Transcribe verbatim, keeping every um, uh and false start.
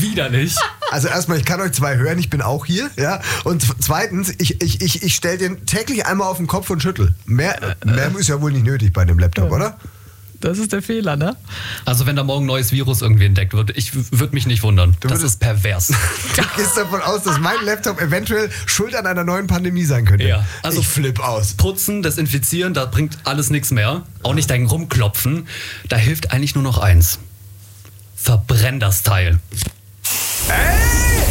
widerlich. Also erstmal, ich kann euch zwei hören, ich bin auch hier, ja. Und zweitens, ich, ich, ich, ich stelle den täglich einmal auf den Kopf und schüttel. Mehr, mehr ist ja wohl nicht nötig bei dem Laptop, oder? Das ist der Fehler, ne? Also wenn da morgen ein neues Virus irgendwie entdeckt wird, ich würde mich nicht wundern. Du das würdest- ist pervers. Du gehst davon aus, dass mein Laptop eventuell schuld an einer neuen Pandemie sein könnte. Ja, also- ich flipp aus. Putzen, desinfizieren, da bringt alles nichts mehr. Auch nicht dein Rumklopfen. Da hilft eigentlich nur noch eins. Verbrenn das Teil. Ey!